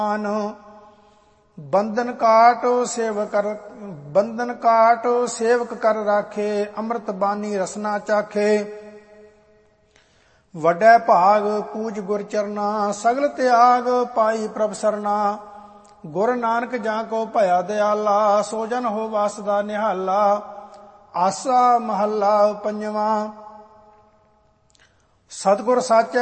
ਬੰਧਨ ਕਾਟ ਸੇਵਕ ਕਰ ਰਾਖੇ, ਅੰਮ੍ਰਿਤ ਬਾਣੀ ਰਸਨਾ ਚਾਖੇ। ਵੱਡਾ ਭਾਗ ਪੂਜ ਗੁਰ ਚਰਨਾ, ਸਗਲ ਤਿਆਗ ਪਾਈ ਪ੍ਰਭ ਸਰਨਾ। ਗੁਰ ਨਾਨਕ ਜਾਂ ਕੋ ਭਇਆ ਦਿਆਲਾ, ਸੋ ਜਨ ਹੋ ਵਸਦਾ ਨਿਹਾਲਾ। ਆਸਾ ਮਹੱਲਾ ਪੰਜਵਾਂ। ਸਤਿਗੁਰ ਸਾਚੈ